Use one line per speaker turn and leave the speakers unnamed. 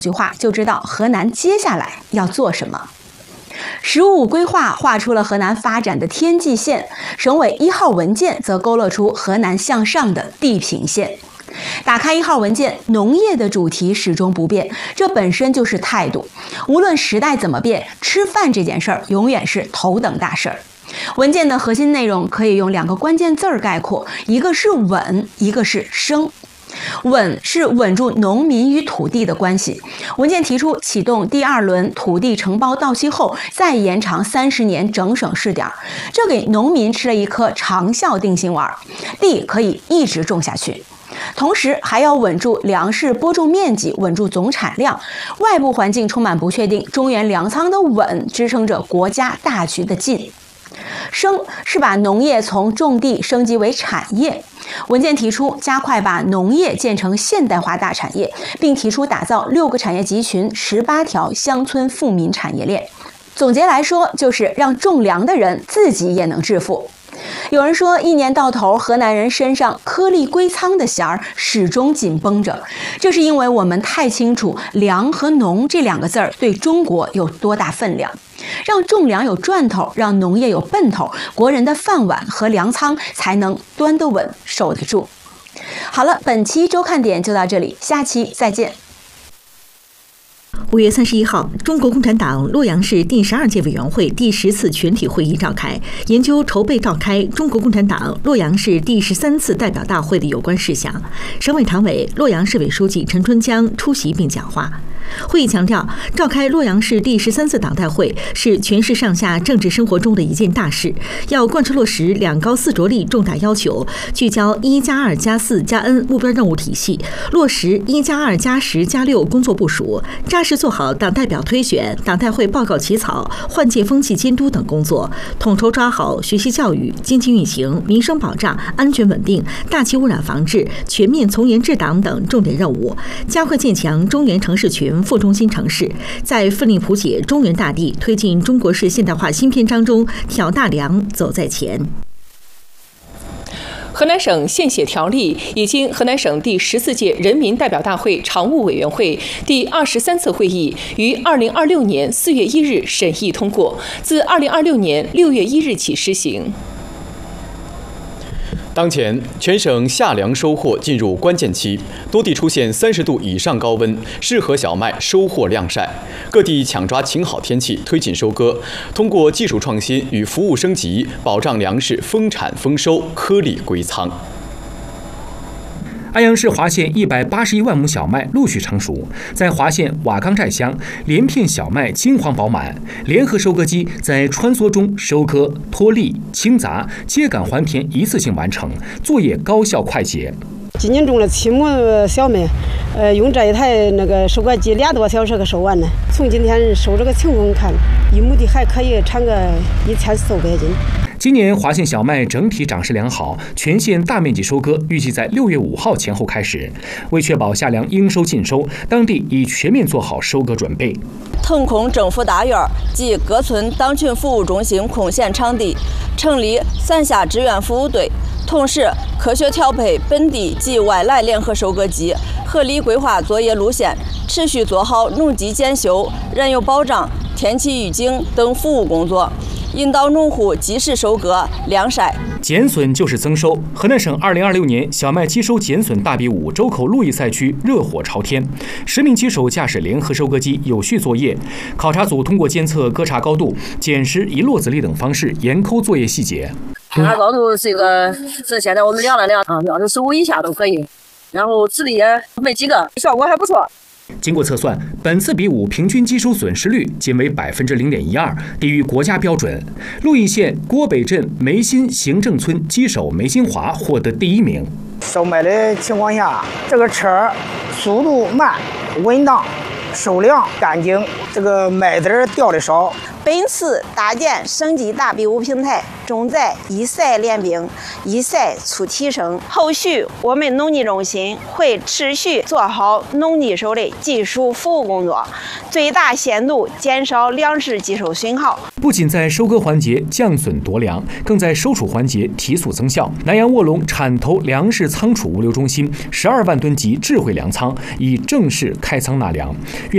句话就知道河南接下来要做什么。“十五五”规划画出了河南发展的天际线，省委1号文件则勾勒出河南向上的地平线。打开1号文件，农业的主题始终不变，这本身就是态度。无论时代怎么变，吃饭这件事儿永远是头等大事儿。文件的核心内容可以用2个关键字儿概括，一个是稳，一个是生。稳是稳住农民与土地的关系。文件提出启动第2轮土地承包到期后再延长30年整省试点，这给农民吃了一颗长效定心丸，地可以一直种下去。同时还要稳住粮食播种面积，稳住总产量。外部环境充满不确定，中原粮仓的稳支撑着国家大局的进。生是把农业从种地升级为产业。文件提出加快把农业建成现代化大产业，并提出打造6个产业集群、18条乡村富民产业链。总结来说，就是让种粮的人自己也能致富。有人说，一年到头，河南人身上颗粒归仓的弦儿始终紧绷着，这是因为我们太清楚粮和农这2个字儿对中国有多大分量。让种粮有赚头，让农业有奔头，国人的饭碗和粮仓才能端得稳、守得住。好了，本期周看点就到这里，下期再见。
5月31号，中国共产党洛阳市第12届委员会第10次全体会议召开，研究筹备召开中国共产党洛阳市第13次代表大会的有关事项。省委常委、洛阳市委书记陈春江出席并讲话。会议强调，召开洛阳市第13次党代会是全市上下政治生活中的一件大事，要贯彻落实2高4着力重大要求，聚焦1+2+4+N 目标任务体系，落实1+2+10+6工作部署，扎实做好党代表推选、党代会报告起草、换届风气监督等工作，统筹抓好学习教育、经济运行、民生保障、安全稳定、大气污染防治、全面从严治党等重点任务，加快建强中原城市群副中心城市，在奋力谱写中原大地、推进中国式现代化新篇章中挑大梁、走在前。
河南省献血条例已经河南省第14届人民代表大会常务委员会第23次会议于2026年4月1日审议通过，自2026年6月1日起施行。
当前，全省夏粮收获进入关键期，多地出现30度以上高温，适合小麦收获晾晒。各地抢抓晴好天气，推进收割，通过技术创新与服务升级，保障粮食丰产丰收，颗粒归仓。
安阳市华县181万亩小麦陆续成熟，在华县瓦岗寨乡，连片小麦金黄饱满，联合收割机在穿梭中收割、脱粒、清杂、秸秆还田一次性完成，作业高效快捷。
今年种了7亩小麦，用这一台收割机2多小时给收完了。从今天收这个情况看，1亩地还可以产个1400斤。
今年华县小麦整体长势良好，全县大面积收割预计在6月5号前后开始。为确保夏粮应收尽收，当地已全面做好收割准备。
腾空政府大院及各村党群服务中心空闲场地，成立3下志愿服务队，同时科学调配本地及外来联合收割机，合理规划作业路线，持续做好农机检修、燃油保障、天气预警等服务工作，引导农户及时收割、晾晒。
减损就是增收。河南省2026年小麦机收减损大比武周口鹿邑赛区热火朝天，10名机手驾驶联合收割机有序作业。考察组通过监测割茬高度、减时一落子力等方式严抠作业细节。
割茬高度是一个，现在我们量了量，秒子15以下都可以，然后籽粒也没几个，效果还不错。
经过测算，本次比武平均机收损失率仅为0.12%，低于国家标准。鹿邑县郭北镇梅新行政村机手梅新华获得第1名。
收麦的情况下，这个车速度慢、稳当、收粮干净，这个麦子掉的少。
本次搭建省级大比武平台，重在一赛练兵，一赛促提升。后续我们农技中心会持续做好农技手的技术服务工作，最大限度减少粮食机收损耗。
不仅在收割环节降损夺粮，更在收储环节提速增效。南阳卧龙产投粮食仓储物流中心12万吨级智慧粮仓已正式开仓纳粮。